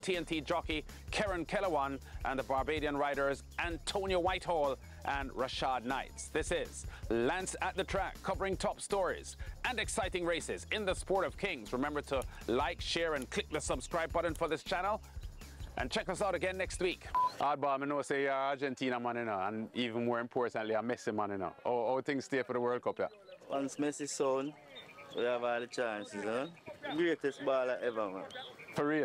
TNT jockey Karen Kellerwan and the Barbadian riders Antonio Whitehall and Rashad Knights. This is Lance at the Track, covering top stories and exciting races in the sport of kings. Remember to like, share and click the subscribe button for this channel. And check us out again next week. Hardball, I know say you're Argentina man, you know, and even more importantly, a Messi man, you know. How things stay for the World Cup, yeah? Once Messi sound, we have all the chances, huh? Greatest baller ever, man. For real.